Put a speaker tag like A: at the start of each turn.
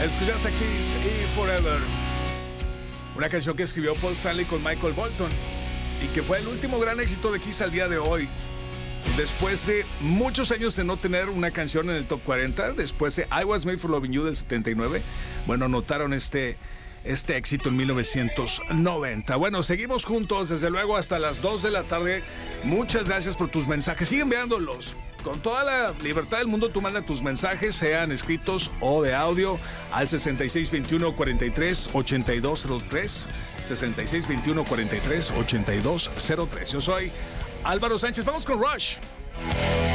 A: Escuchas a Kiss y Forever. Una canción que escribió Paul Stanley con Michael Bolton y que fue el último gran éxito de Kiss al día de hoy. Después de muchos años de no tener una canción en el Top 40, después de I Was Made for Loving You del 79, bueno, notaron este éxito en 1990. Bueno, seguimos juntos, desde luego, hasta las 2 de la tarde. Muchas gracias por tus mensajes. Sigue enviándolos. Con toda la libertad del mundo, tú manda tus mensajes, sean escritos o de audio, al 6621-43-8203. 6621-43-8203. Yo soy Álvaro Sánchez. Vamos con Rush.